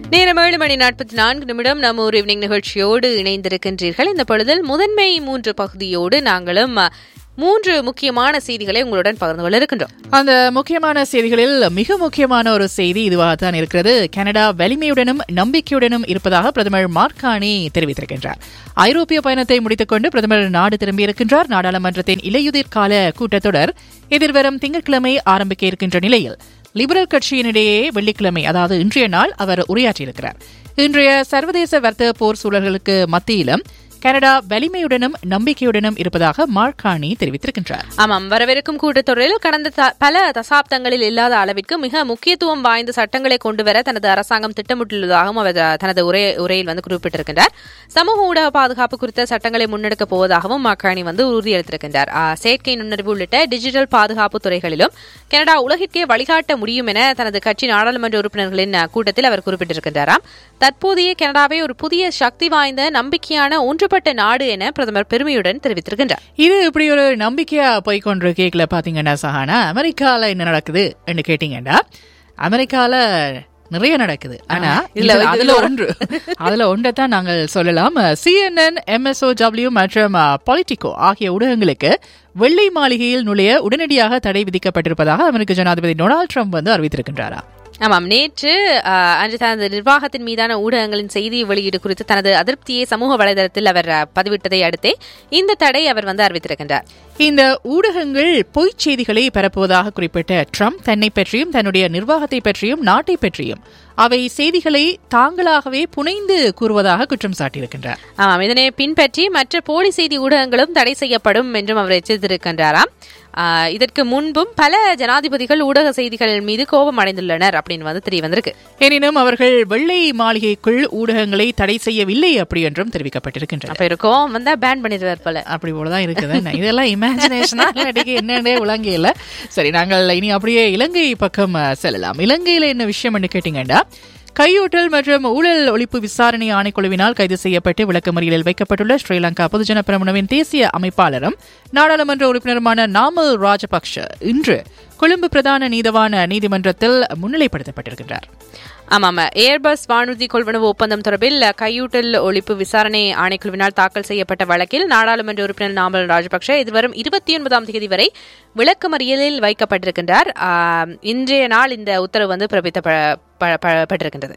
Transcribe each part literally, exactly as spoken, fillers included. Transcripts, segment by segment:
நேரம் ஏழு மணி நாற்பத்தி நான்கு நிமிடம் நம்ம ஒரு ஈவினிங் நிகழ்ச்சியோடு இணைந்திருக்கின்றீர்கள். இந்த பொழுதில் முதன்மை மூன்று பகுதியோடு நாங்களும் மூன்று முக்கியமான செய்திகளை உங்களுடன் பகிர்ந்து கொள்ள இருக்கின்றோம். அந்த முக்கியமான செய்திகளில் மிக முக்கியமான ஒரு செய்தி இதுவாகத்தான் இருக்கிறது. கனடா வலிமையுடனும் நம்பிக்கையுடனும் இருப்பதாக பிரதமர் மார்க் கார்னி தெரிவித்திருக்கின்றார். ஐரோப்பிய பயணத்தை முடித்துக் கொண்டு பிரதமர் நாடு திரும்பியிருக்கின்றார். நாடாளுமன்றத்தின் இலையுதிர் கால கூட்டத்தொடர் எதிர்வரும் திங்கட்கிழமை ஆரம்பிக்க இருக்கின்ற நிலையில் லிபரல் கட்சியினிடையே வெள்ளிக்கிழமை, அதாவது இன்றைய நாள் அவர் உரையாற்றியிருக்கிறார். இன்றைய சர்வதேச வர்த்தக போர் சூழல்களுக்கு மத்தியிலும் கனடா வலிமையுடனும் நம்பிக்கையுடனும் இருப்பதாக மார்க் கார்னி தெரிவித்திருக்கின்றார். ஆமாம், வரவிருக்கும் கூட்டத்தொடரில் கடந்த பல தசாப்தங்களில் இல்லாத அளவிற்கு மிக முக்கியத்துவம் வாய்ந்த சட்டங்களை கொண்டுவர தனது அரசாங்கம் திட்டமிட்டுள்ளதாகவும் அவர் தனது உரையில் வந்து குறிப்பிட்டிருக்கின்றார். சமூக ஊடக பாதுகாப்பு குறித்த சட்டங்களை முன்னெடுக்கப் போவதாகவும் மார்க் கார்னி வந்து உறுதியளித்திருக்கின்றார். செயற்கை நுண்ணறிவு உள்ளிட்ட டிஜிட்டல் பாதுகாப்பு துறைகளிலும் கனடா உலகிற்கே வழிகாட்ட முடியும் என தனது கட்சி நாடாளுமன்ற உறுப்பினர்களின் கூட்டத்தில் அவர் குறிப்பிட்டிருக்கின்றாராம். தற்போதைய கனடாவை ஒரு புதிய சக்தி வாய்ந்த நம்பிக்கையான ஒன்று நாடு என பிரதமர் பெருமையுடன் தெரிவித்திருக்கின்றார். இது இப்படி ஒரு நம்பிக்கையா போய்கொண்டு கேட்கல. பாத்தீங்கன்னா சஹானா, அமெரிக்கால என்ன நடக்குது என்று கேட்டீங்கன்னா, அமெரிக்கால நிறைய நடக்குது. ஆனா அதுல ஒன்று அதுல ஒன்றைத்தான் நாங்கள் சொல்லலாம். சிஎன்என், எம்எஸ்ஓடபிள்யூ மற்றும் பொலிட்டிகோ ஆகிய ஊடகங்களுக்கு வெள்ளை மாளிகையில் நுழைய உடனடியாக தடை விதிக்கப்பட்டிருப்பதாக அமெரிக்க ஜனாதிபதி டொனால்டு ட்ரம்ப் வந்து அறிவித்திருக்கின்றாரா. ஆமாம், நேற்று அன்று தனது நிர்வாகத்தின் மீதான ஊடகங்களின் செய்தி வெளியீடு குறித்து தனது அதிருப்தியை சமூக வலைதளத்தில் அவர் பதிவிட்டதை அடுத்தே இந்த தடை அவர் வந்து அறிவித்திருக்கின்றார். இந்த ஊடகங்கள் பொய்ச் செய்திகளை பரப்புவதாக குறிப்பிட்ட ட்ரம்ப் தன்னை பற்றியும் தன்னுடைய நிர்வாகத்தை பற்றியும் நாட்டை பற்றியும் அவை செய்திகளை தாங்களாகவே புனைந்து கூறுவதாக குற்றம் சாட்டியிருக்கின்றார். ஆமாம், இதனை பின்பற்றி மற்ற போலி செய்தி ஊடகங்களும் தடை செய்யப்படும் என்றும் அவர் எச்சரித்திருக்கின்றாராம். இதற்கு முன்பும் பல ஜனாதிபதிகள் ஊடக செய்திகள் மீது கோபம் அடைந்துள்ளனர் அப்படின்னு வந்து தெரிய வந்திருக்கு. எனினும் அவர்கள் வெள்ளை மாளிகைக்குள் ஊடகங்களை தடை செய்யவில்லை அப்படி என்றும் தெரிவிக்கப்பட்டிருக்கின்றனர். அப்ப கோபம் வந்தா பேன் பண்ணிடுவார் போல. அப்படி போலதான் இருக்குது. இதெல்லாம் இமேஜினேஷனா என்னன்னே விளங்கையில. சரி, நாங்கள் இனி அப்படியே இலங்கை பக்கம் செல்லலாம். இலங்கையில என்ன விஷயம் என்று கேட்டீங்கன்னா, கையூட்டல் மற்றும் ஊழல் ஒழிப்பு விசாரணை ஆணைக்குழுவினால் கைது செய்யப்பட்டு விளக்கமறியலில் வைக்கப்பட்டுள்ள ஸ்ரீலங்கா பொதுஜன பெரமுனவின் தேசிய அமைப்பாளரும் நாடாளுமன்ற உறுப்பினருமான நாமல் ராஜபக்ஷ இன்று கொழும்பு பிரதான நீதவான் நீதிமன்றத்தில் முன்னிலைப்படுத்தப்பட்டிருக்கிறார். ஆமாம், ஏர்பஸ் வானூர்தி கொள்வனவு ஒப்பந்தம் தொடர்பில் கையூட்டல் ஒழிப்பு விசாரணை ஆணைக்குழுவினால் தாக்கல் செய்யப்பட்ட வழக்கில் நாடாளுமன்ற உறுப்பினர் நாமல் ராஜபக்ஷ இதுவரும் இருபத்தி ஒன்பதாம் தேதி வரை விளக்கமறியலில் வைக்கப்பட்டிருக்கின்றார். இன்றைய நாள் இந்த உத்தரவு வந்து பிறப்பிக்கப்பட்டிருக்கின்றது.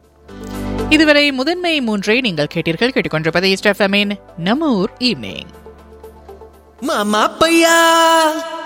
இதுவரை முதன்மை மூன்றை நீங்கள் கேட்டீர்கள். கேட்டுக்கொண்டிருப்பது ஈஸ்ட் எஃப்எம்மின் நம்ம ஊர் ஈவினிங். மாமா பையா